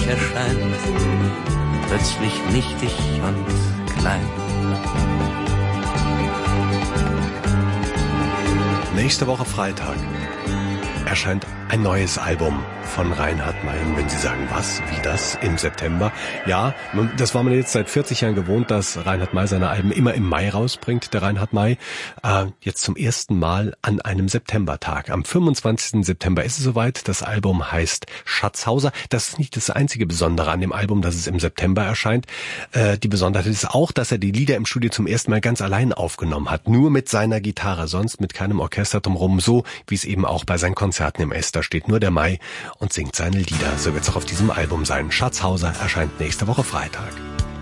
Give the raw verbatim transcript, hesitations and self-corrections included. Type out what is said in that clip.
erscheint, plötzlich nichtig und klein. Nächste Woche Freitag erscheint ein neues Album von Reinhard May. Und wenn Sie sagen, was, wie das, im September? Ja, das war man jetzt seit vierzig Jahren gewohnt, dass Reinhard May seine Alben immer im Mai rausbringt, der Reinhard May. Äh, jetzt zum ersten Mal an einem Septembertag. Am fünfundzwanzigsten September ist es soweit. Das Album heißt Schatzhauser. Das ist nicht das einzige Besondere an dem Album, dass es im September erscheint. Äh, die Besonderheit ist auch, dass er die Lieder im Studio zum ersten Mal ganz allein aufgenommen hat. Nur mit seiner Gitarre, sonst mit keinem Orchester drumherum. So wie es eben auch bei seinen Konzerten im S. Da steht nur der May und singt seine Lieder. So wird es auch auf diesem Album sein. Schatzhauser erscheint nächste Woche Freitag.